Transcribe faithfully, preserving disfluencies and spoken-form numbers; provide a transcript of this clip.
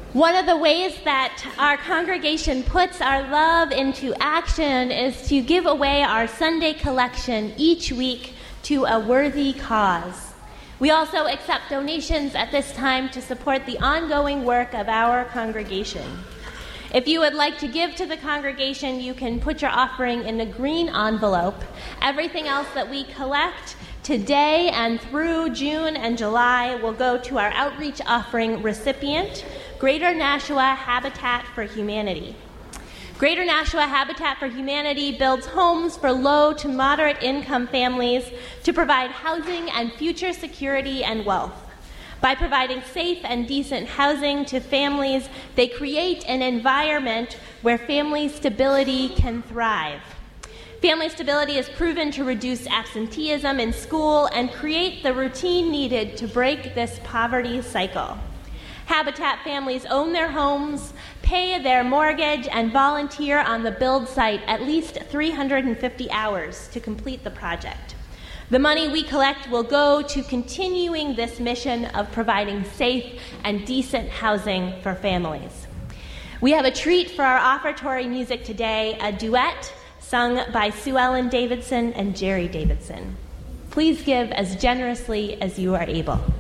One of the ways that our congregation puts our love into action is to give away our Sunday collection each week to a worthy cause. We also accept donations at this time to support the ongoing work of our congregation. If you would like to give to the congregation, you can put your offering in a green envelope. Everything else that we collect today and through June and July will go to our outreach offering recipient, Greater Nashua Habitat for Humanity. Greater Nashua Habitat for Humanity builds homes for low to moderate income families to provide housing and future security and wealth. By providing safe and decent housing to families, they create an environment where family stability can thrive. Family stability is proven to reduce absenteeism in school and create the routine needed to break this poverty cycle. Habitat families own their homes, pay their mortgage, and volunteer on the build site at least three hundred fifty hours to complete the project. The money we collect will go to continuing this mission of providing safe and decent housing for families. We have a treat for our offertory music today, a duet sung by Sue Ellen Davidson and Jerry Davidson. Please give as generously as you are able.